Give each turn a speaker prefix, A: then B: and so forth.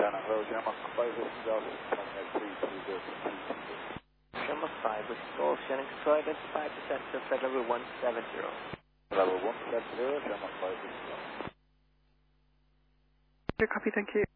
A: China Road, Gemma 5 Golf, contact 320.
B: Gemma 5 with Golf, Shannon Control, identify descent to flight level 170.
A: Level 170, Gemma 5 Golf.
C: Copy, thank you.